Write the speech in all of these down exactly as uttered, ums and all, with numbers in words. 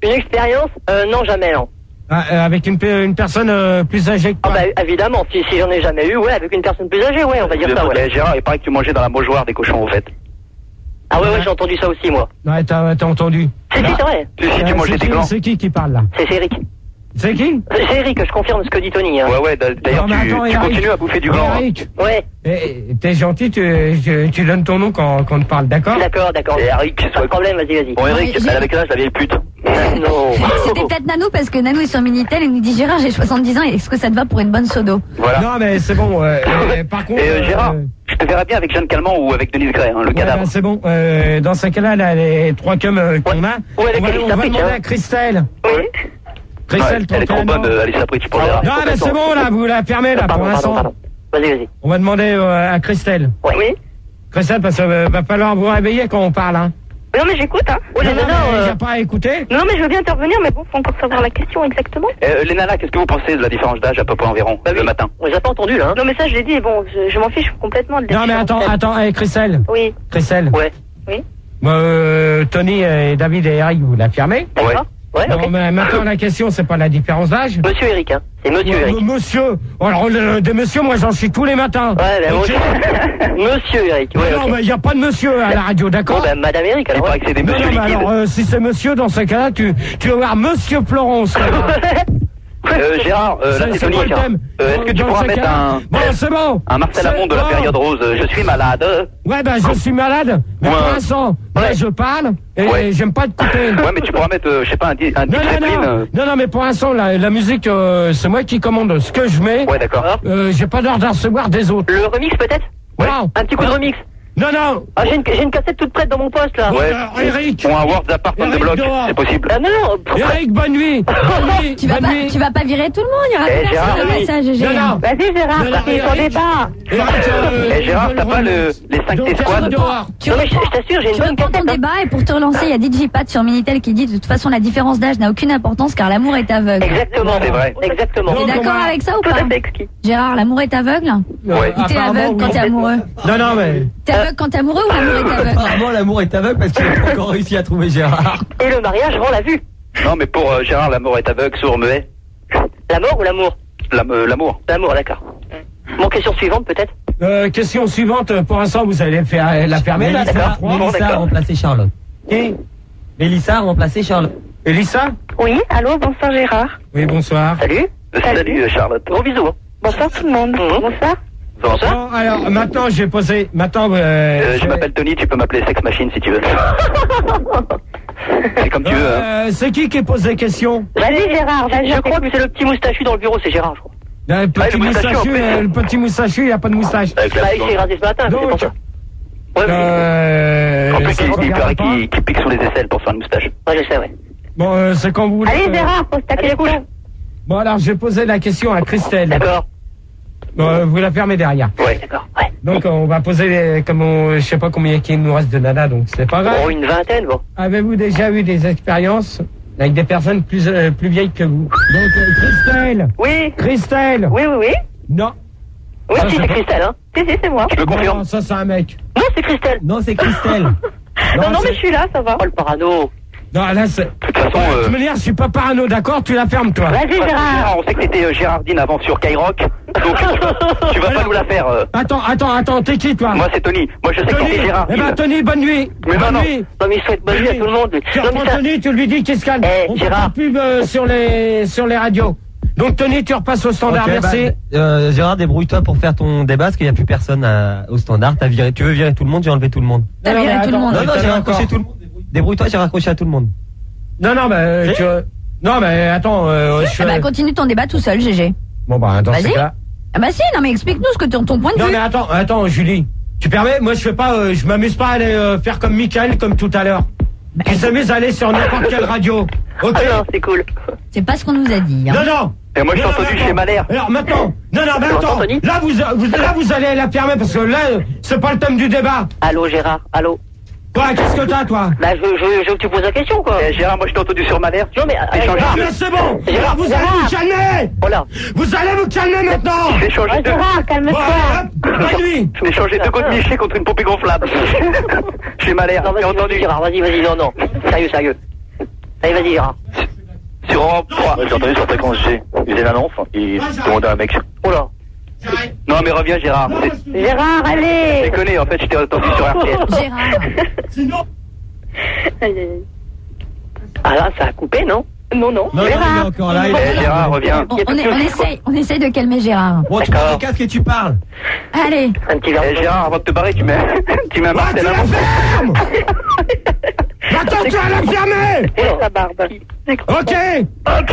Une expérience euh, Non, jamais, non. Ah, euh, avec une, une personne euh, plus âgée que toi. Ah bah évidemment, si, si j'en ai jamais eu, ouais, avec une personne plus âgée, ouais, on va dire ça, ouais. Gérard, il paraît que tu mangeais dans la mâchoire des cochons, en fait. Ah ouais, ouais, j'ai entendu ça aussi, moi. Ouais, t'as, t'as entendu. C'est qui, c'est vrai. Si, si, tu mangeais des glands. C'est qui qui parle là? C'est Eric. C'est qui? C'est Eric, je confirme ce que dit Tony. Hein. Ouais, ouais, d'ailleurs, non, tu, attends, tu Eric, continues à bouffer du gland. Eric. Hein. Ouais. Eh, t'es gentil, tu, tu, tu donnes ton nom quand, quand on te parle, d'accord? D'accord, d'accord. Et Eric, pas de problème, vas-y, vas-y. Bon, Eric, Ouais, elle avait quel âge, la vieille pute? Non. C'était peut-être Nanou parce que Nanou est sur Minitel et nous dit Gérard, j'ai soixante-dix ans, est-ce que ça te va pour une bonne sodo? Voilà. Non, mais c'est bon. Euh, euh, par contre. Et euh, Gérard, euh, je te verrais bien avec Jeanne Calment ou avec Denise Gray, hein, le ouais, cadavre. bah, c'est bon. Euh, dans ce cas-là, là, les trois cums euh, qu'on a, Ouais, on va, les on va Pritch, demander hein. à Christelle. Oui. Christelle, Ouais, elle est trop bonne, euh, Alice Pritch, pour Gérard. Non, mais c'est bon, là, vous la fermez, là, Pardon, pour pardon, l'instant. pardon. Vas-y, vas-y. On va demander euh, à Christelle. Ouais. Oui. Christelle, parce qu'il euh, va falloir vous réveiller quand on parle, hein. Non, mais j'écoute, hein. Oh, les non, non, nanas, mais euh, y a pas à écouter. Non, mais je veux bien intervenir, mais bon, faut encore savoir la question exactement. Euh, les nanas, qu'est-ce que vous pensez de la différence d'âge à peu près environ, Bah oui. le matin? on les a pas entendus, là, hein. Non, mais ça, je l'ai dit, et bon, je, je m'en fiche complètement de la Non, mais attends, différence. attends, hey, Christelle. Oui, Christelle. Ouais. oui. Euh, Tony et David et Eric, vous la fermez. Ouais. D'accord. Ouais, Non, ok. mais maintenant, la question, c'est pas la différence d'âge. Monsieur Eric, hein. C'est monsieur Ouais, Eric. m- Monsieur. Oh, alors, le- des messieurs, moi, j'en suis tous les matins. Ouais, ben moi Ok. aussi. Monsieur Eric, ouais, non, ok. mais il n'y a pas de monsieur à la radio, Bon, d'accord? ben, Madame Eric, Il alors. paraît que c'est des Non, monsieur non, mais liquides. alors, euh, si c'est monsieur, dans ce cas-là, tu, tu vas voir Monsieur Florence. Euh, Gérard, euh, là, C'est- c'est c'est Tony. quoi le thème? Euh, Est-ce que tu Dans pourras ce mettre cas-là- un, Bon, c'est bon. un Marcel C'est Amont de la bon. période rose? euh, Je suis malade. Ouais, ben, je suis malade. Mais Ouais. pour l'instant, là, je parle et Ouais. j'aime pas te couper. Ouais, mais tu pourras mettre, euh, je sais pas, un, di- un Non, Dick non, Zeppelin, non, euh. non, non, mais pour l'instant, la, la musique, euh, c'est moi qui commande ce que je mets. Ouais, d'accord. Euh, j'ai pas l'heure de recevoir des autres. Le remix, peut-être? Ouais. Non. Un petit coup de remix. Non, non. Ah, j'ai une, j'ai une cassette toute prête dans mon poste, là. Bon, Ouais. alors, Eric. Ou un World Apart on the Eric Block, dehors. c'est possible. Ah, non, non. pour- Eric, bonne nuit. Bonne nuit. Tu vas, bonne pas, nuit. tu vas pas virer tout le monde, il y aura Eh, plus Gérard, personne oui. à ça, G G. Non, non. Vas-y, Gérard, Non, non, c'est ton Eric. débat. Eric, euh, Eh, Gérard, ils t'as veulent pas revenir. le, les cinq Donc, T Eric Squad? dehors. Tu Non, mais je, reprends, je t'assure, j'ai une tu bonne reprends ton cassette. hein. débat et pour te relancer, il y a D J Pat sur Minitel qui dit de toute façon la différence d'âge n'a aucune importance car l'amour est aveugle. Exactement. C'est vrai. Exactement. Non, T'es d'accord comment- avec ça ou Tout pas? à fait exquis. Gérard, l'amour est aveugle? Ouais. Ou t'es Apparemment, aveugle quand oui. t'es amoureux? Non, non, mais. T'es aveugle quand t'es amoureux ou l'amour est aveugle? Apparemment, l'amour est aveugle parce qu'il n'a pas encore réussi à trouver Gérard. Et le mariage rend la vue. Non, mais pour euh, Gérard, l'amour est aveugle, sourd, muet. La mort ou l'amour? L'am- euh, L'amour. L'amour, d'accord. Bon, question suivante, peut-être? Euh, question suivante. Pour l'instant, vous allez faire la fermer, là. Mélissa, c'est bon, Mélissa a d'accord. remplacé Charlotte. Qui? Mélissa a remplacé Charlotte. Elissa? Oui, allô, bonsoir Gérard. Oui, bonsoir. Salut. Euh, Salut, euh, Charlotte. Gros bisous. hein. Bonsoir tout le monde. Mhm. Bonsoir. Bonsoir. Bon, alors, maintenant, je vais poser. Maintenant, euh, Euh, je je m'appelle Tony, tu peux m'appeler Sex Machine si tu veux. C'est comme tu veux, hein. Euh, c'est qui qui pose des questions? Vas-y Gérard, vas-y. Je crois que c'est le petit moustachu dans le bureau, c'est Gérard, je crois. Le petit Ah, le moustachu, moustachu, en plus. euh, le petit moustachu, il n'y a pas de moustache. Avec la Bah, il s'est rasé ce matin, c'est Donc, pour ça. Ouais, mais- Euh, En plus, ça il, se il regarde paraît pas. qu'il qu'il pique sous les aisselles pour faire une moustache. Ouais, je sais, ouais. Bon, euh, c'est quand vous voulez. Allez euh, Gérard, pose ta Allez, question. Bon, alors, je vais poser la question à Christelle. D'accord. Bon, euh, vous la fermez derrière. Ouais. D'accord, ouais. Donc, on va poser, les, comme on, je sais pas combien il nous reste de nana, donc c'est pas grave. Bon, une vingtaine, bon. Avez-vous déjà eu des expériences avec des personnes plus, euh, plus vieilles que vous? Donc, euh, Christelle. Oui, Christelle. oui, oui, oui. Non. Oui, Ça, si, c'est c'est pas- Christelle, hein. Si, si, c'est moi. Je le confirme. Non, ça, c'est un mec. Non, c'est Christelle. Non, c'est Christelle. Non, non, c'est- mais je suis là, ça va. Oh, le parano. Non, là, c'est. De toute façon, De euh, toute manière, je suis pas parano, d'accord? Tu la fermes, toi. Vas-y Gérard, Gérard. on sait que t'étais euh, Gérardine avant sur Skyrock, donc tu vas pas nous la faire. euh. Attends, attends, attends, t'es qui, toi? Moi, c'est Tony. Moi, je sais que Tony. t'es Gérardine. Eh ben, Tony, bonne nuit. Mais bonne non, non. nuit. Non, mais il souhaite bonne nuit à tout le monde. Tu Non, mais reprends ça... Tony, tu lui dis qu'il se calme. Eh, On fait Gérard. pas de pub euh, sur les, sur les radios. Donc, Tony, tu repasses au standard, Ok, merci. bah, euh, Gérard, débrouille-toi pour faire ton débat parce qu'il n'y a plus personne à- au standard. T'as viré, tu veux virer tout le monde, j'ai enlevé tout le monde. T'as Non, non, viré mais tout le attends, monde. Non, non, t'as j'ai encore. raccroché tout le monde. Débrouille-toi, j'ai raccroché à tout le monde. Non, non, mais, euh, tu veux- non, mais attends, euh, je suis... Ah bah continue ton débat tout seul, G G. Bon, bah, dans ce Vas-y. cas. Ah bah si, non mais explique-nous ce que ton, ton point de Non, vue. mais attends, attends, Julie. Tu permets? Moi, je fais pas, euh, je m'amuse pas à aller euh, faire comme Michael, comme tout à l'heure. Qui s'amuse à aller sur n'importe quelle radio. Ok? Ah non, c'est cool. C'est pas ce qu'on nous a dit. Hein. Non, non. Et moi, je t'ai Non, non, entendu mais chez attends. Malher. Alors maintenant, non, non, mais Tu m'entends, attends, Tony là vous, vous, là vous allez la fermer parce que là, euh, c'est pas le thème du débat. Allô, Gérard, allô. Quoi, qu'est-ce que t'as, toi? Bah, je, je, je veux que tu poses la question, quoi. Eh, Gérard, moi, je t'ai entendu sur Malher. Non, mais... J'ai changé Ah, de- mais c'est bon. Gérard, Alors, vous allez Gérard. vous calmer. Voilà. Vous allez vous calmer maintenant. Je vais changer Ouais, de... Gérard, calme-toi. Voilà, hop, bonne nuit. Je vais changer deux côtes Miché contre une poupée gonflable. Chez Malher, Non, j'ai vas-y, entendu. vas-y, Gérard, vas-y, vas-y, non, non. Sérieux, sérieux. Allez, vas-y, Gérard. Sur Europe trois. Ouais, j'ai entendu sur Fréquence G. Il faisait l'annonce, il demandait à un mec. Oh là. Non mais reviens Gérard. Gérard, allez. Déconné, en fait, je t'ai entendu sur R T L. Gérard. Sinon. Aïe, aïe, aïe. Ah là, ça a coupé, non? Non, non. Non, non, il est encore là. il est- Eh, Gérard, reviens. On, on, est- on essaye, on essaye de calmer Gérard. Bon, tu prends le casque et tu parles. Allez. Un petit verre. Eh, Gérard, avant de te barrer, tu mets, tu mets un Ah, tu Marcel la avant. fermes. Attends, tu vas la fermer. Oh, la barbe. Ok. Ok.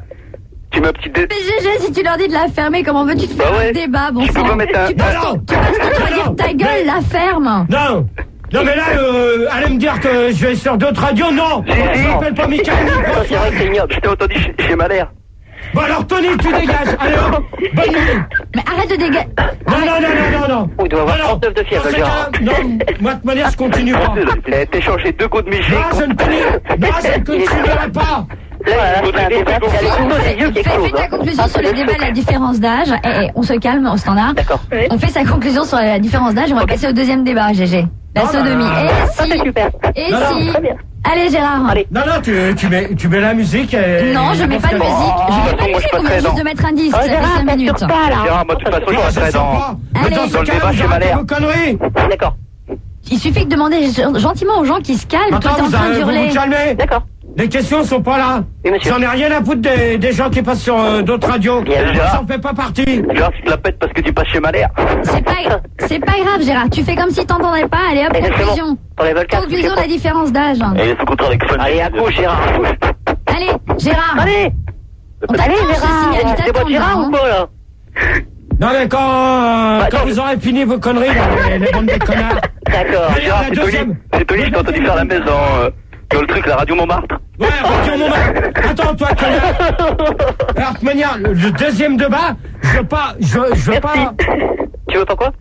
Tu mets un petit dé. Mais G G, si tu leur dis de la fermer, comment veux-tu te faire Bah ouais. un débat, bon Tu peux sang. pas mettre un- Tu passes Non, ton, non. tu passes ton Non, truc, non. ta gueule, la ferme. Non. Non mais là, euh, allez me dire que je vais sur d'autres radios, non. Si, si. Je m'appelle pas Michael. Ah, c'est vrai que c'est ignoble. Je t'ai entendu chez, chez Malher. Bon alors Tony, tu dégages. Allez hop. Bonne nuit. Mais arrête de dégager. Non, non, non, non, non, non. Oh, il doit avoir Non, non. trente-neuf de fièvre, Dans ce Gérard. cas-là, non, moi de toute manière, je continue pas. Eh, t'es changé deux coups de Miché. Non, je ne continue. Non, je ne continuerai pas. Là, il y a un débat. Il y a les couteaux des yeux qui Fais, fais explosent. ta hein. conclusion Ah, sur le c'est débat de la différence d'âge. Et, et on se calme au standard. D'accord. On fait sa conclusion sur la différence d'âge et on va passer au deuxième débat, G G. La Non, sodomie. bah, Et Ça, c'est si. super. Et Non, non, si. très bien. Allez Gérard. Allez. Non, non, tu, tu, mets, tu mets la musique et... Non, je mets pas de musique. Je mets pas de moi, je musique, on vient passerai juste dans- de mettre un disque. Oh, Ça fait Gérard, cinq minutes. t'assures pas, là. Gérard, moi, de toute façon, je Non, resterai c'est dans, sympa. Mais Allez. dans dans ce le cas, débat vous chez arrêtez Malher. vos conneries. D'accord. Il suffit de demander gentiment aux gens qui se calment. Toi, Attends, t'es en vous, train arrêtez- vous d'hurler. vous calmez. D'accord. Les questions sont pas là. Oui, monsieur. J'en ai rien à foutre des, des gens qui passent sur euh, d'autres radios. Bien, Ça Gérard. en fait pas partie. Gérard, tu te la pètes parce que tu passes chez Malher. C'est pas, c'est pas grave, Gérard. Tu fais comme si t'entendais pas. Allez hop, Exactement. conclusion. Pour les volcans. Conclusion de la différence d'âge. Et il est sous contrat avec Fun. Allez, à gauche, Gérard. à gauche. Allez, Gérard. Allez. On t'attend, Allez, je Gérard. signale, il C'est t'attend, bon, Gérard hein. ou pas, là? Non mais quand, euh, Bah, quand attends. vous aurez fini vos conneries, là, les, les bandes de connards. D'accord. Allez, Gérard, la c'est Tony. deuxième. C'est Tony, je t'ai entendu faire la messe dans, euh, dans le truc, la radio Montmartre. Ouais, radio Montmartre. Attends, toi, connard. Alors, de manière, le, le deuxième débat, je veux pas, je, je veux pas, Merci. Tu veux pas quoi?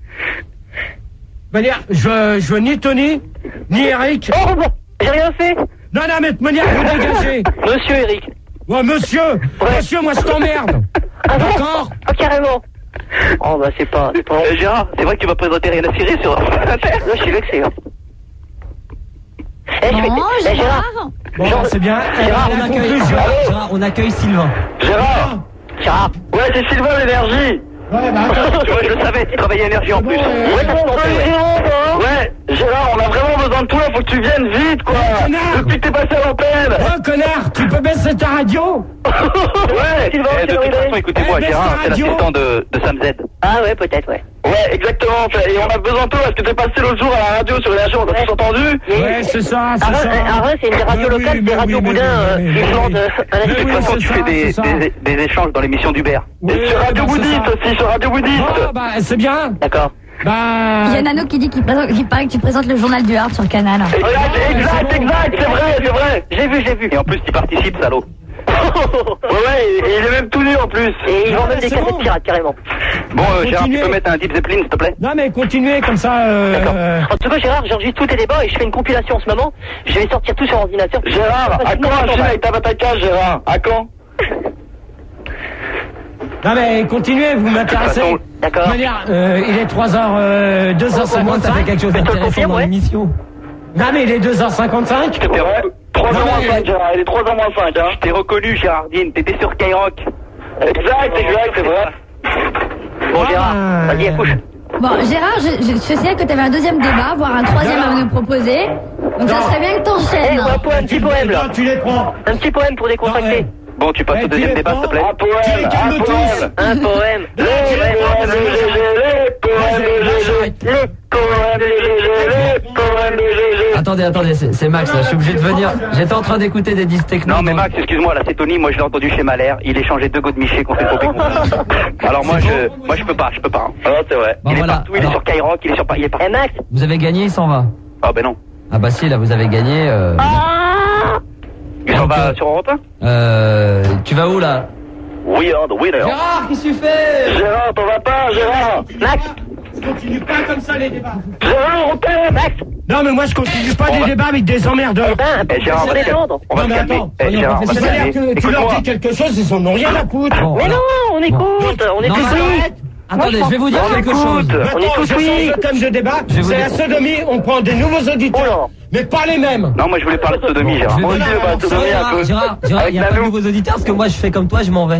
de manière, je, je veux ni Tony, ni Eric. Oh, bon. J'ai rien fait. Non, non, mais de manière, vous dégagez. Monsieur Eric. Ouais, monsieur, monsieur, moi, je t'emmerde. Ah bon? D'accord? Ah, carrément. Oh, bah, c'est pas, c'est pas... Eh, Gérard, c'est vrai que tu vas présenter Rien à cirer sur Là, je suis vexé, hein. Eh, je fais... Non, Eh, Gérard. Gérard. Bon, Genre- c'est bien. Gérard, Alors, on la accueille, conclusion. Gérard, on accueille Sylvain. Gérard. Gérard. Ouais, c'est Sylvain l'énergie. Ouais, bah, attends. Tu vois, je le savais, tu travaillais énergie en plus. Bon, euh, Ouais, t'as pensé, ouais. Ouais, Gérard, on a vraiment besoin de toi, faut que tu viennes vite, quoi. connard. Depuis que t'es passé à l'antenne. Oh, connard, tu peux baisser ta radio? Ouais. Sylvain, Eh, de c'est toute vrai. façon, écoutez-moi, Eh, baisse Gérard, ta c'est radio. l'assistant de, de Sam Z. Ah, ouais, peut-être, ouais. Ouais, exactement. Et on a besoin de toi parce que t'es passé l'autre jour à la radio sur l'énergie, on t'a tous entendu. Ouais, c'est ça, c'est Arras, ça. Arras, c'est une des radios Mais oui, locales, mais des oui, radios mais boudins, oui, euh, mais qui oui. vendent euh, à la Mais De toute oui, façon, c'est tu ça, fais des, c'est ça. des, des échanges dans l'émission d'Hubert. Oui, Et sur Radio bah, c'est Boudiste ça. aussi, sur Radio Boudiste. Oh, bah, c'est bien. D'accord. Bah. Il y a Nano qui dit qu'il présente- qu'il paraît que tu présentes le journal du Hard sur Canal. Exact, exact, exact, c'est vrai, c'est vrai. J'ai vu, j'ai vu. Et en plus, tu participes, salaud. Ouais, ouais, et il est même tout nu en plus. Et ils vendent même des c'est cassettes bon. pirates, carrément. Bon, euh, Gérard, tu Continuez. peux mettre un Deep Zeppelin, s'il te plaît? Non, mais continuez comme ça. Euh, D'accord. euh, En tout cas, Gérard, j'enregistre tous tes débats et je fais une compilation en ce moment. Je vais sortir tout sur ordinateur. Gérard, à quand un film avec ta bataille, Gérard? À quand? Non, mais continuez, vous m'intéressez. De toute façon, D'accord. De manière, euh, il est trois heures, euh, deux heures Au moins, ça fait cinquante-cinq. quelque chose Mais te le d'intéressant confirme, dans ouais. l'émission. Non, mais il est deux heures cinquante-cinq. Je t'ai re- trois Non, heures moins mais- cinq, Gérard, il est trois heures moins cinq, hein. Je t'ai reconnu, Gérardine, t'étais sur Skyrock. Exact, exact, c'est vrai. Bon, Ah, Gérard, bah, vas-y, accouche. Bon, Gérard, je, je, je signale que tu avais un deuxième débat, voire un troisième à nous proposer. Donc ça Non. serait bien que Eh, t'enchaînes. un, poème, un petit poème, là. Non, tu les prends. Un petit poème pour décontracter. Non, Bon, tu passes Eh, au deuxième tu les débat, s'il te plaît. prends. Un poème, Tu les calmes un tous. poème. Un poème. Non, tu les prends. poèmes de G G, les poèmes de G G, les poèmes de G G, les poèmes de G G. Attendez, attendez, c'est c'est Max, là, je suis obligé de venir. J'étais en train d'écouter des disques techno. Non mais dans- Max, excuse-moi, là c'est Tony, moi je l'ai entendu chez Malher, il échangeait deux de Miché contre une copie. Alors moi je moi je peux pas, je peux pas. Ah c'est vrai. Bon, il est voilà. partout, il est Alors- sur Skyrock, il est sur il est partout. Eh, Max. Vous avez gagné, il s'en va. Ah ben non. Ah bah si, là, vous avez gagné. Euh, Ah. Il s'en va sur Europe un? euh, tu vas où, là? We are the winner. Gérard, qu'est-ce que tu fais? Gérard, t'en vas pas, Gérard. Max. Continue pas comme ça les débats. Gérard, on t'aime. Max. Non, mais moi je continue pas On des va- débats avec des emmerdeurs. Eh ben, Eh Gérard, on va se calmer. détendre. On va Non, se mais calmer. attends, Eh soyons Gérard, on va se professionnels. calmer. C'est-à-dire que tu leur Écoute-moi. dis quelque chose, ils en ont rien à foutre. Bon, Mais alors- non, on écoute, on est Non, plus mais sérieux. arrête. Attendez, je vais vous dire On quelque écoute. chose. On Maintenant, écoute, je change oui. le thème de débat. Je vais vous C'est la dire- sodomie. On prend des nouveaux auditeurs, mais pas les mêmes. Non, moi je voulais parler de sodomie, Je Gérard. vais Moi vous aussi, dire- je parle de sodomie un Gérard, peu. Gérard, Gérard, Avec il n'y a pas de Nano. nouveaux auditeurs parce que moi je fais comme toi, je m'en vais.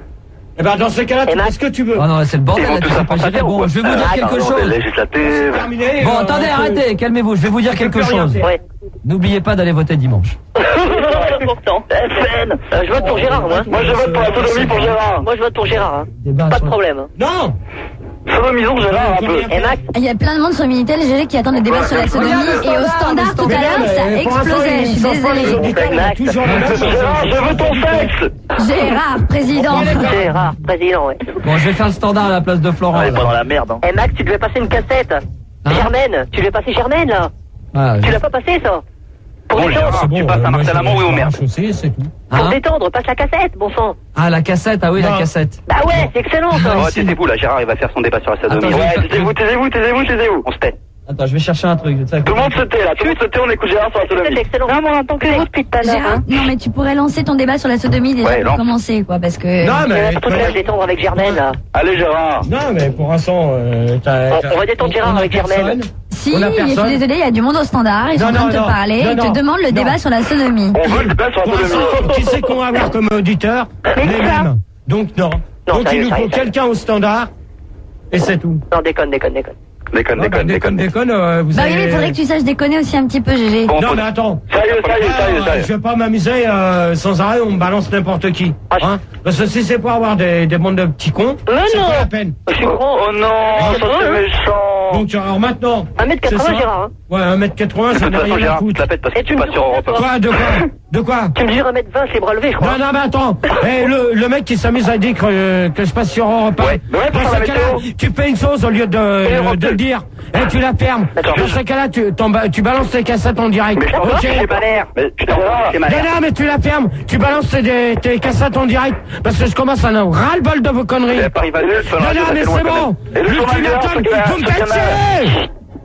Eh ben, dans ce cas-là, tu Et fais ce que tu veux. Oh non, c'est le bordel, Ils vont là, tu tous sais à pas France gérer. Inter, ou Bon, quoi je vais vous dire Ah, quelque non, chose. des législatives. Terminé. Bon, euh, attendez, on- arrêtez, calmez-vous, je vais vous dire quelque plus rien chose. faire. Ouais. N'oubliez pas d'aller voter dimanche. Pourtant. F N. Euh, je vote pour Gérard, moi. Moi je vote pour la sodomie pour Gérard. Moi, je vote pour Gérard. Hein. Débat Pas de sur- problème. Non. Sodomisons Gérard un peu. Et Max, Il y a plein de monde sur Minitel, G G, qui attendent le débat sur la sodomie. Et au standard, tout à l'heure, ça a explosé. Je suis désolée. Toujours les mêmes. Gérard, je veux ton sexe. Gérard, président. Gérard, président, ouais. Bon, je vais faire le standard à la place de Florent. On est pas là. dans la merde. Hein. Et Max, tu devais passer une cassette. Hein Germaine, tu devais passer Germaine, là. Ah, Tu l'as pas passé, ça. Pour Bon, détendre. Gérard, tu passes à Marcel Amont, oui ou merde. Chaussée, c'est tout. Pour Hein détendre, passe la cassette, bon sang. Ah, la cassette, ah oui, la Non. cassette. Bah ouais, c'est excellent, ça. Oh, taisez-vous là, Gérard il va faire son débat sur la sodomie. Attends, je vais Ouais, faire- taisez-vous, taisez-vous, taisez-vous, taisez-vous. On se tait. Attends, je vais chercher un truc. tu sais, Tout le monde se tait là, tout le monde se tait, on écoute Gérard sur la C'est sodomie. excellent. Non, moi, en tant que vous depuis tout à l'heure. Gérard, Hein. non mais tu pourrais lancer ton débat sur la sodomie déjà Ouais, pour lance. commencer quoi parce que Non, Il va mais. surtout se faire détendre avec Germaine, là. Allez Gérard. Non, mais pour l'instant, euh, t'as. On- t'as- on va détendre Gérard on a avec Germaine. personne. si On a je suis personne. désolée, il y a du monde au standard, ils sont Non, en train de non, te parler, non, ils te non, demandent le non. débat sur la sodomie. On veut le débat sur la Pour sodomie. l'instant, qui c'est qu'on va avoir comme auditeur Mais Les ça. mêmes. Donc non. Non, Donc sérieux, il nous faut sérieux, sérieux. quelqu'un au standard. Et c'est tout. Non, déconne, déconne, déconne. Déconne, Ah, bah, déconne, déconne, déconne. déconne, euh, vous Bah oui, avez... mais il faudrait que tu saches déconner aussi un petit peu, G G. Bon, Non, faut- mais attends. Sérieux, sérieux, Ah, sérieux, sérieux. je vais pas m'amuser euh, sans arrêt, on me balance n'importe qui. Ah, je- Hein Parce que si c'est pour avoir des, des bandes de petits cons, Mais c'est non. pas la peine. Je suis grand. Oh non, ça c'est méchant. Donc alors maintenant... un mètre c'est quatre-vingts, ça Gérard. Hein. Ouais, un mètre quatre-vingts, De ça toute n'a façon rien à Gérard, tu foutre. te la pètes parce Et que tu tu me passes sur dis Europe. quoi, Quoi, de quoi De quoi Tu me dis un mètre vingt, c'est bras levés, je crois. Non, non, mais attends. Eh, le, le mec qui s'amuse à dire que, que je passe sur Europe un. Ouais, mais ouais, pour Dans faire ce la cas-là, météo. tu fais une chose au lieu de, Europe de le deux. dire. Et tu la fermes. D'accord. Dans ce cas-là, tu, t'en ba- tu balances tes cassettes en direct. Mais je t'en Ok. j'ai pas l'air. Mais je t'en c'est Non, malade. non, mais tu la fermes. Tu balances tes, tes cassettes en direct. Parce que je commence à en avoir ras-le-bol de vos conneries. Mais Paris va Non, non, mais c'est bon. Et le chômage L'ultimatum, vous me faites chier.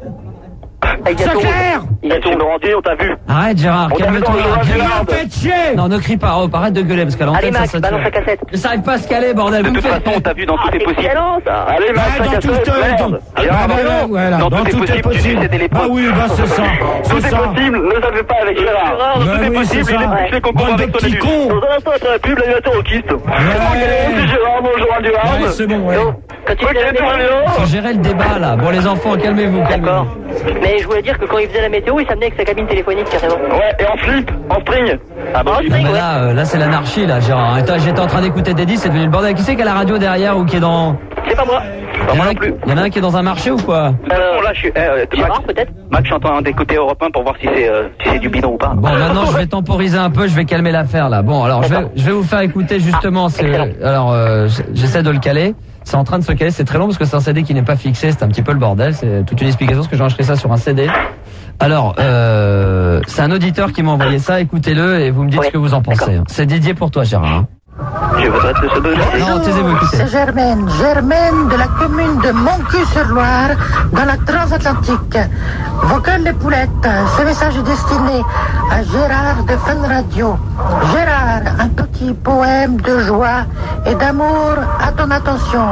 Avec C'est Gâteau. clair. Il y a ton Laurentier, on t'a vu. Arrête, Gérard, On t'a vu dans calme-toi. le journal Vous du me Nord. faites chier. Non, ne crie pas, oh, arrête de gueuler parce qu'à Allez, l'antenne ça Max, sature. balance la cassette. Mais ça arrive pas à se caler, bordel, vous De me toute faites. façon, on t'a vu dans Ah, Tout est c'est possible. excellent, ça. Allez, Max, Ah, la dans tout, cassette, euh, merde. dans- Gérard, Ah, bah, Marlon. ouais, voilà, Dans dans Tout est possible, tu sucèdes les Ah potes. oui, bah c'est ça. Tout C'est est ça. possible, ne savez pas avec Gérard. Gérard, Bah tout est oui, possible, c'est il ça. est fait qu'on Bande de avec petits cons. Dans un instant, c'est la pub, l'animateur au kyste. Ouais. C'est Gérard, bonjour, du Ouais, Havre. c'est bon, ouais. Non, quand tu Ok, faisais la tout va météo. bien. Faut gérer le débat là. Bon, les enfants, calmez-vous, D'accord. calmez-vous. Mais je voulais dire que quand il faisait la météo, il s'amenait avec sa cabine téléphonique, carrément. Ouais, et en slip, en string. Ah bah, En oui. Non, mais là, euh, là c'est l'anarchie là, Gérard. Attends, j'étais en train d'écouter Teddy, c'est devenu le bordel. Qui c'est qui a la radio derrière ou qui est dans. C'est pas moi. Bah, Il y en moi a non un- plus. Il y en a un qui est dans un marché ou quoi? De toute façon, là, je suis. eh, euh, Gérard, Max, peut-être. Max, je suis en train d'écouter Europe un pour voir si c'est euh, si c'est du bidon ou pas. Bon, maintenant je vais temporiser un peu, je vais calmer l'affaire là. Bon, alors je vais, je vais vous faire écouter justement. c'est- excellent. alors euh, j- j'essaie de le caler. C'est en train de se caler, c'est très long parce que c'est un C D qui n'est pas fixé, c'est un petit peu le bordel. C'est toute une explication parce que j'ai enregistré ça sur un C D. Alors, euh, c'est un auditeur qui m'a envoyé ça. Écoutez-le et vous me dites Oui, ce que vous en pensez. C'est dédié pour toi, Gérard. hein. Je voudrais te se donner. Non, taisez-vous, écoutez. C'est Germaine, Germaine de la commune de Montcuq-sur-Loire, dans la transatlantique. Vocal les poulettes, ce message est destiné à Gérard de Fun Radio. Gérard, un petit poème de joie et d'amour à ton attention.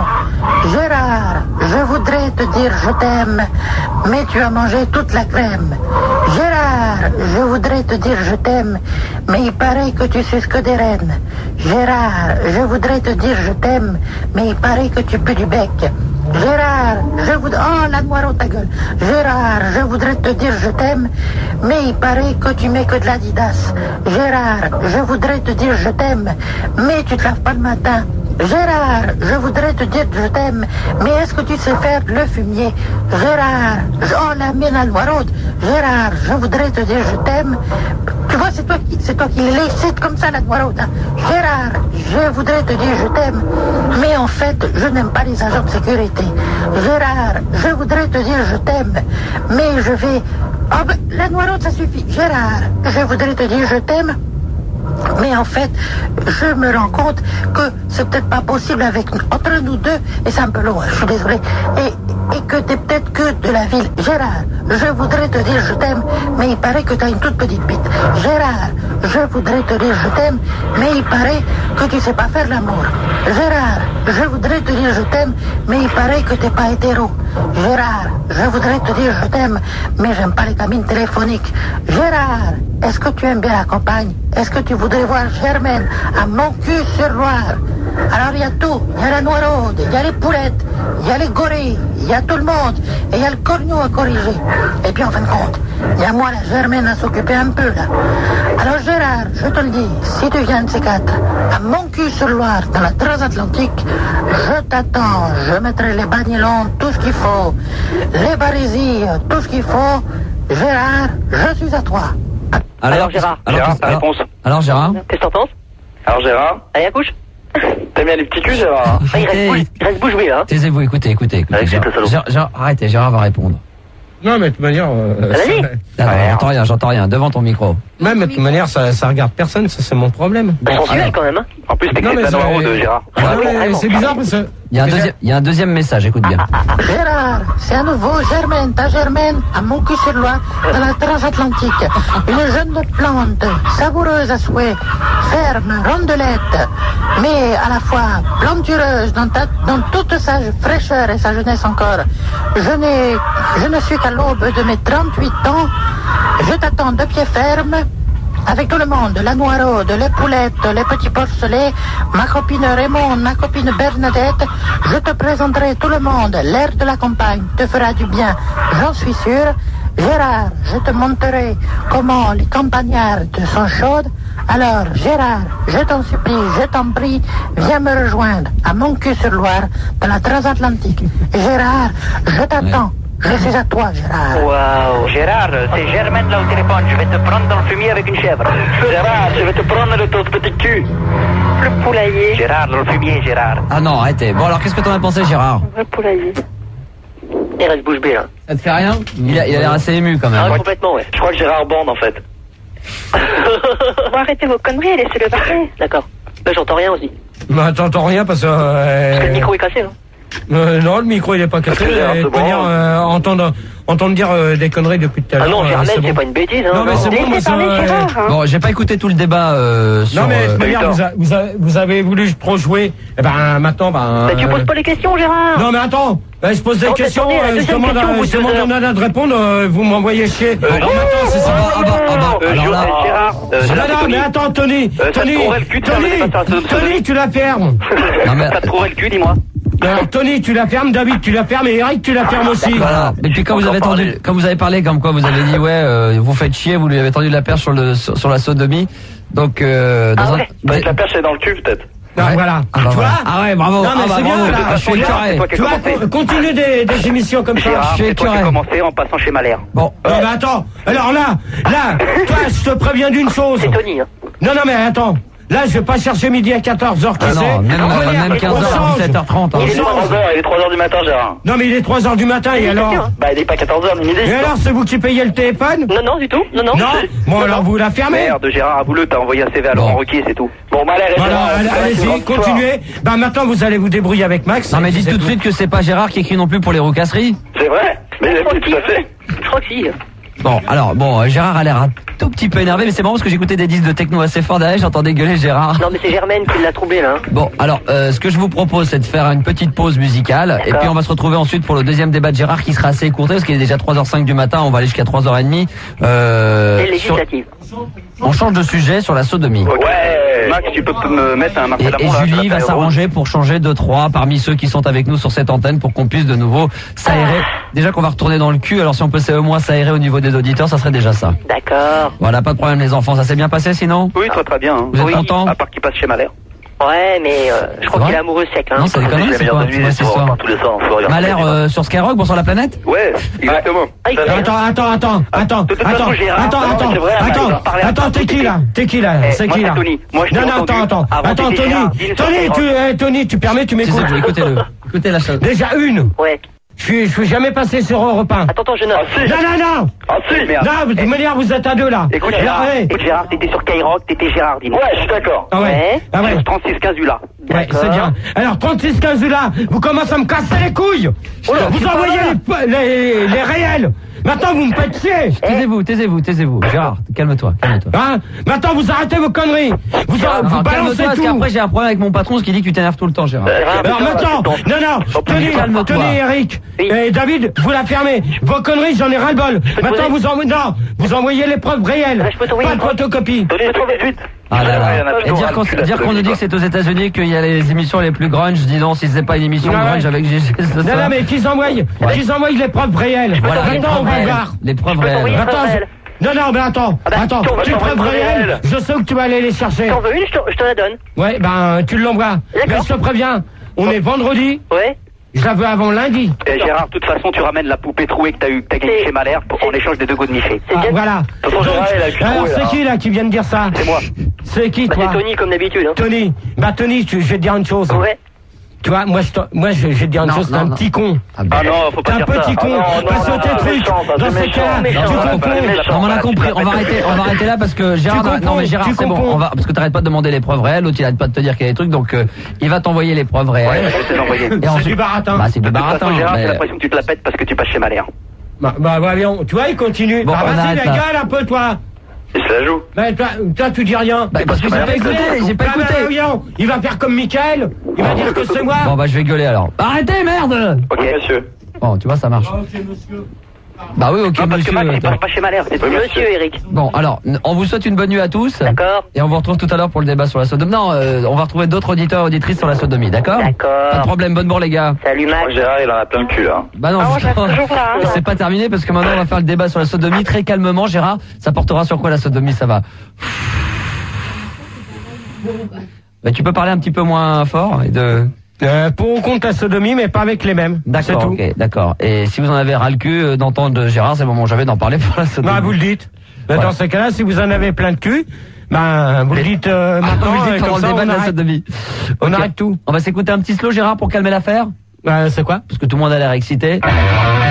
Gérard, je voudrais te dire je t'aime, mais tu as mangé toute la crème. Gérard, je voudrais te dire je t'aime, mais il paraît que tu suces que des rennes. Gérard, je voudrais te dire je t'aime, mais il paraît que tu pues du bec. Gérard, je voudrais... Oh, la noire ta gueule. Gérard, je voudrais te dire je t'aime, mais il paraît que tu mets que de l'Adidas. Gérard, je voudrais te dire je t'aime, mais tu te laves pas le matin. Gérard, je voudrais te dire je t'aime, mais est-ce que tu sais faire le fumier? Gérard, je- oh la mienne à noireaude. Gérard, je voudrais te dire je t'aime. Tu vois, c'est toi qui, c'est toi qui l'excite comme ça la noireaude. Hein. Gérard, je voudrais te dire je t'aime, mais en fait, je n'aime pas les agents de sécurité. Gérard, je voudrais te dire je t'aime, mais je vais... Ah ben, la noireaude, ça suffit. Gérard, je voudrais te dire je t'aime, mais en fait, je me rends compte que c'est peut-être pas possible avec entre nous deux, et c'est un peu long, hein, je suis désolé. Et et que t'es peut-être que de la ville. Gérard, je voudrais te dire je t'aime, mais il paraît que t'as une toute petite bite. Gérard, je voudrais te dire je t'aime, mais il paraît que tu sais pas faire l'amour. Gérard, je voudrais te dire je t'aime, mais il paraît que t'es pas hétéro. Gérard, je voudrais te dire je t'aime, mais j'aime pas les cabines téléphoniques. Gérard, est-ce que tu aimes bien la campagne? Est-ce que tu voudrais voir Germaine à Montcuq-sur-Loire? Alors il y a tout, il y a la noiraude, il y a les poulettes, il y a les gorilles, il y a tout le monde, et il y a le corneau à corriger. Et puis en fin de compte, il y a moi, la Germaine, à s'occuper un peu là. Alors Gérard, je te le dis, si tu viens de ces quatre, à Montcuq-sur-Loire, dans la transatlantique, je t'attends, je mettrai les bagnolons, tout ce qu'il faut, les barésies, tout ce qu'il faut. Gérard, je suis à toi. Alors, alors Gérard, alors, Gérard, ta alors, réponse. Alors Gérard, Qu'est-ce que t'en penses? Alors Gérard, Allez, accouche. t'aimes bien les petits culs, Gérard? Ah, il reste bouche, il reste bouche bée, là. taisez-vous, écoutez, écoutez, écoutez. Allez, Gérard, c'est le salaud. Gérard, Gérard, arrêtez, Gérard va répondre. Non, mais de toute manière... Euh, Vas-y. ça- Ah, non, Ouais. j'entends rien, j'entends rien, devant ton micro. Même de toute manière, ça, ça regarde personne, ça c'est mon problème. Bon, sensuel, quand même, hein. En plus, t'es Non, mais Cristiano ça- Ronaldo de Gérard. Ah, Ouais, mais vraiment. c'est bizarre parce que... Il y a un deuxième, il y a un deuxième message, écoute bien. Gérard, c'est à nouveau Germaine, ta Germaine, à Montcuq-sur-Loire, dans la transatlantique. Une jeune plante, savoureuse à souhait, ferme, rondelette, mais à la fois plantureuse dans, ta, dans toute sa fraîcheur et sa jeunesse encore. Je n'ai, je ne suis qu'à l'aube de mes trente-huit ans. Je t'attends de pied ferme. Avec tout le monde, la noiraude, les poulettes, les petits porcelets, ma copine Raymond, ma copine Bernadette, je te présenterai tout le monde. L'air de la campagne te fera du bien, j'en suis sûr. Gérard, je te montrerai comment les campagnardes sont chaudes. Alors, Gérard, je t'en supplie, je t'en prie, viens me rejoindre à Montcuq-sur-Loire, dans la transatlantique. Gérard, je t'attends. Je suis à toi, Gérard. Waouh. Gérard, c'est Germaine là au téléphone, je vais te prendre dans le fumier avec une chèvre. Gérard, je vais te prendre de ton petit cul. Le poulailler. Gérard, dans le fumier, Gérard. Ah non, arrêtez. Bon alors, qu'est-ce que t'en as pensé, Gérard? Le poulailler. Il reste bouche bée, là. Ça te fait rien? Il a, il a l'air assez ému quand Ah, même. complètement, ouais. Je crois que Gérard bande en fait. Bon, arrêtez vos conneries et laissez-le parler. D'accord. Là, j'entends rien aussi. Mais t'entends rien parce que... euh, Parce que le micro est cassé, hein. euh, non, le micro il est pas cassé. Parce que Gérard Et se de toute manière, branle. euh, entendre, entendre dire euh, des conneries depuis tout à Ah l'heure. non, euh, Germaine, c'est c'est bon. pas une bêtise, hein. Non, mais c'est bon, moi, Laissez ça... parler euh, Gérard. Hein. Bon, j'ai pas écouté tout le débat euh, sur. Non, mais de euh, toute manière, vous, a- vous, a- vous, avez voulu trop jouer. Eh ben, maintenant, ben... Bah, tu euh, poses pas les questions, Gérard. Non, mais attends, ben, je pose des Non, questions, attendez, la euh, je deuxième demande, question, à- vous je deux demande heures. à Nana de répondre, euh, vous m'envoyez chier. Euh, Alors maintenant, c'est ça. Ah bah, ah bah, Euh, alors là. Gérard, euh, Non, Gérard, non, c'est mais Tony. attends, Tony, Euh, ça te Tony, trouverait le cul de faire Tony, des passages de- Tony, tu la fermes. Non, mais- Ça te trouverait le cul, dis-moi. Alors, Tony, tu la fermes, David, tu la fermes, et Eric, tu la fermes aussi. Voilà. Et puis quand vous avez Encore tendu, parler. quand vous avez parlé comme quoi vous avez dit ouais, euh, vous faites chier, vous lui avez tendu la perche sur le sur, sur la sodomie. Donc euh, dans Ah un- ouais. Bah, la perche est dans le cul, peut-être. Non, Ouais. voilà. Ah bah tu voilà. vois Ah ouais, bravo. Non, mais Ah bah c'est bien, bravo. là. Je suis Gérard, écœuré. c'est toi qui Tu as vois, commencé. co- continue des, des émissions comme ça. Gérard, je suis c'est toi qui as écœuré. commencé en passant chez Malher. Bon. Non, mais attends. Alors là, là, toi, je te préviens d'une chose. C'est Tony, hein. Non, non, mais attends. Là, je vais pas chercher midi à quatorze heures, qui Ah non, c'est même, On va euh, dire, même on quinze heures, change. dix-sept heures trente. hein. On Il est change. trois heures, il est trois heures du matin, Gérard. Non, mais il est trois heures du matin, et alors Bah, il est pas quatorze heures, ni midi. Et alors, c'est vous qui payez le téléphone Non, non, du tout. Non, non. Non Bon, alors vous la fermez. Merde, Gérard, avoue-le, t'as envoyé un C V à Bon. Laurent Ruquier, c'est tout. Bon, Malher et Voilà, Gérard, allez- c'est une allez-y, grande histoire. continuez. Bah maintenant, vous allez vous débrouiller avec Max. Non mais et dites c'est tout de suite que c'est pas Gérard qui écrit non plus pour les roucasseries. C'est vrai? Mais oui, tout à fait. Je crois que si. Bon, alors bon, euh, Gérard a l'air un tout petit peu énervé, mais c'est marrant parce que j'écoutais des disques de techno assez fort derrière, j'entendais gueuler Gérard. Non, mais c'est Germaine qui l'a troublé, là. hein. Bon, alors, euh, ce que je vous propose, c'est de faire une petite pause musicale, et puis on va se retrouver ensuite pour le deuxième débat de Gérard, qui sera assez écourté, parce qu'il est déjà trois heures cinq du matin, on va aller jusqu'à trois heures trente. Euh, Et sur- législative. on change de sujet sur la sodomie. Ouais. Max, tu peux me mettre un Et, Marcel et Amont, là, Julie sur va la table s'arranger pour changer de trois parmi ceux qui sont avec nous sur cette antenne pour qu'on puisse de nouveau s'aérer. Déjà qu'on va retourner dans le cul, alors si on peut au moins s'aérer au niveau des auditeurs, ça serait déjà ça. D'accord. Voilà, pas de problème les enfants, ça s'est bien passé sinon? Oui, très très bien. hein. Vous êtes Oui, content à part qu'il passe chez Malher. Ouais, mais euh, je crois vrai qu'il est amoureux sec, hein. Non, c'est des conneries, c'est quoi? C'est quoi cette histoire? tous les soirs, on se regarde. Malher euh, sur Skyrock, bonsoir la planète? Ouais, exactement. Ah, il Ça- fait- Attends, attends, attends, attends, de toute attends, façon, Gérard, attends, non, attends, c'est vrai, Max, attends, on va parler un attends, peu. t'es qui là? T'es qui là? Eh, C'est moi, qui c'est là? Tony. Moi, je t'ai Non, non, entendu attends, attends, avant attends, d'aider Tony, Gérard. Dis-le sur Tony, Skyrock. tu, eh, Tony, tu permets, tu m'écoutes. Écoutez-le, écoutez-le. Écoutez la chose. Déjà une. Ouais. Je suis, je suis jamais passé sur Europe un. Attends, attends, je note. Ah, si. Non, non, non. Ah si, merde. Non, de toute manière, vous êtes à deux là. Écoute, Alors, Gérard, ouais. écoute, Gérard, t'étais sur Skyrock, t'étais Gérardine. Ouais, je suis d'accord. Ah ouais. Ah ouais. Sur trente-six quinze U là. Ouais, c'est bien. Alors, trente-six quinze là, vous commencez à me casser les couilles. Vous envoyez les, les, les réels. Maintenant, vous me faites chier. Taisez-vous, taisez-vous, taisez-vous. Gérard, calme-toi, calme-toi. Hein? Maintenant, vous arrêtez vos conneries. Vous, Gérard, vous non, balancez calme-toi, parce tout. qu'après j'ai un problème avec mon patron, ce qui dit que tu t'énerves tout le temps, Gérard. Alors maintenant, non, non, tenez, calme-toi. tenez Eric, et David, vous la fermez. Vos conneries, j'en ai ras-le-bol. Maintenant, vous envoyez, non, vous envoyez les preuves réelles. Je peux t'envoyer Pas de une photocopie. Tenez, dix-huit. Ah là là. Il y en a Et toujours dire un qu'on cul, là, dire qu'on nous dit que c'est aux États-Unis qu'il y a les émissions les plus grunge, dis donc, si c'est pas une émission Ah ouais. grunge avec G G ce Non, soir. non, mais qu'ils envoient, qu'ils envoient les preuves réelles. Voilà, les Maintenant, on preuves va réelles. voir. Les preuves t'envoyer réelles. une Attends, preuve je- réelle. non, non, mais attends, Ah bah, attends, si on veut tu une preuves preuve réelles, réelle. je sais où tu vas aller les chercher. T'en veux une, je te, je te la donne. Ouais, ben, tu l'envoies. Mais D'accord. je te préviens, on est vendredi, Ouais. je la veux avant lundi. Et Gérard, de toute façon, tu ramènes la poupée trouée que t'as eu, que t'as gagnée C'est- chez Malher pour- en échange des deux go de Miché. C'est Ah, bien. voilà. toute façon, Gérard, il a cul Alors, troué, c'est là. qui, là, qui vient de dire ça? C'est moi. C'est qui, Bah, toi? c'est Tony, comme d'habitude. Hein. Tony. Bah, Tony, tu- je vais te dire une chose. Ouais. Tu vois, moi, je, te- moi, je, je vais te dire une Non, chose, t'es non, un non. petit con. Ah, bah. Ah non, faut T'es pas un dire ça. petit con. Ah non, non, Parce non, que tes non, trucs, méchant, ça, dans c'est ces méchant. cas-là, méchant, tu ça, comprends. c'est méchant. Non, on a Voilà, compris. tu On va t'appelles- arrêter, on va arrêter là parce que Gérard, Tu non comprends, mais Gérard, tu c'est bon. comprends. On va parce que t'arrêtes pas de demander les preuves réelles. L'autre il arrête pas de te dire qu'il y a des trucs, donc euh, il va t'envoyer les preuves Ouais, réelles. je vais te l'envoyer. Et C'est ensuite- du baratin. Bah c'est du De toute façon, baratin. Gérard, j'ai mais- l'impression que tu te la pètes parce que tu passes chez Malher. Bah, bah, bah, voyons. Tu vois, il continue. Bon, Bah, on vas-y, arrête les là. gars, un peu, toi. Il se la joue. Bah, toi, toi, tu dis rien. Bah, parce que j'ai pas écouté, j'ai pas Bah, bah, écouté. voyons. Il va faire comme Mickaël. Il va dire que c'est moi. Bon bah je vais gueuler alors. Arrêtez merde. Ok, monsieur. Bon tu vois ça marche. Bah oui ok Non, parce que monsieur. Max, il attends. passe pas chez Malher. C'est Monsieur Eric. Bon alors n- on vous souhaite une bonne nuit à tous. D'accord. Et on vous retrouve tout à l'heure pour le débat sur la sodomie. Non, euh, on va retrouver d'autres auditeurs et auditrices sur la sodomie, d'accord? Pas de D'accord. problème, bonne bourre les gars. Salut Max. Gérard, il en a plein le cul, là. Bah non, Ah, moi, je reste justement, toujours là, hein. c'est pas terminé parce que maintenant on va faire le débat sur la sodomie très calmement. Gérard, ça portera sur quoi la sodomie? Ça va. Bah, tu peux parler un petit peu moins fort et de. Euh, pour ou contre la sodomie, mais pas avec les mêmes. C'est D'accord, tout. ok, d'accord. Et si vous en avez ras le cul euh, d'entendre Gérard, c'est le moment j'avais d'en parler pour la sodomie. Bah, vous le dites. Mais Voilà. dans ces cas-là, si vous en avez plein de cul, ben, vous le dites euh, Ah, maintenant, vous le dites et pendant comme le ça, débat on de la arrête. sodomie. On Ok. arrête tout. On va s'écouter un petit slow Gérard pour calmer l'affaire Euh, c'est quoi? parce que tout le monde a l'air excité.